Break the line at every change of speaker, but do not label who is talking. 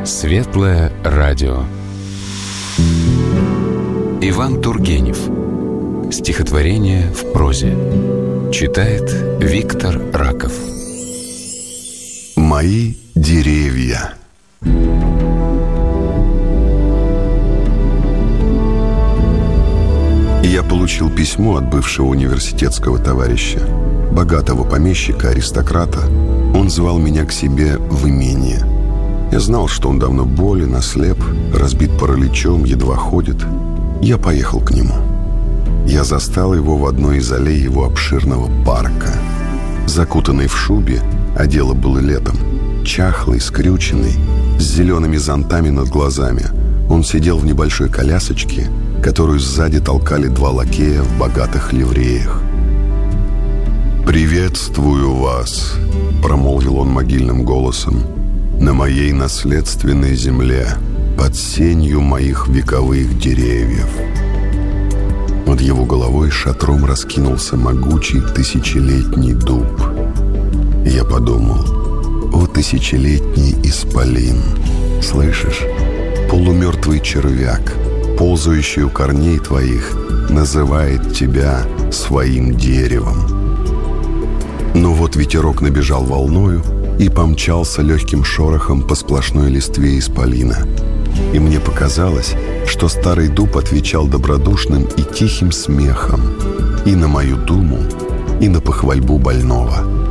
Светлое радио. Иван Тургенев. Стихотворение в прозе. Читает Виктор Раков.
Мои деревья. Я получил письмо от бывшего университетского товарища, богатого помещика-аристократа. Он звал меня к себе в имение. Я знал, что он давно болен, ослеп, разбит параличом, едва ходит. Я поехал к нему. Я застал его в одной из аллей его обширного парка. Закутанный в шубе, а дело было летом, чахлый, скрюченный, с зелеными зонтами над глазами, он сидел в небольшой колясочке, которую сзади толкали два лакея в богатых ливреях. «Приветствую вас», — промолвил он могильным голосом, «на моей наследственной земле, под сенью моих вековых деревьев». Над его головой шатром раскинулся могучий тысячелетний дуб. И я подумал: «О, тысячелетний исполин! Слышишь, полумертвый червяк, ползающий у корней твоих, называет тебя своим деревом». Но вот ветерок набежал волною и помчался легким шорохом по сплошной листве исполина. И мне показалось, что старый дуб отвечал добродушным и тихим смехом и на мою думу, и на похвальбу больного.